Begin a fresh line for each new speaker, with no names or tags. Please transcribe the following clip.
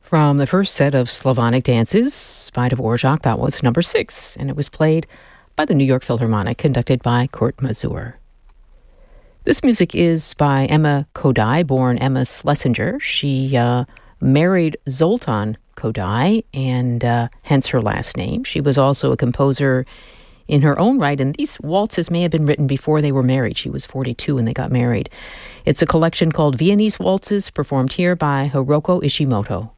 From the first set of Slavonic dances by Dvorak, that was number 6, and it was played by the New York Philharmonic, conducted by Kurt Masur. This music is by Emma Kodály, born Emma Schlesinger. She married Zoltan Kodály, and hence her last name. She was also a composer in her own right, and these waltzes may have been written before they were married. She was 42 when they got married. It's a collection called Viennese Waltzes, performed here by Hiroko Ishimoto.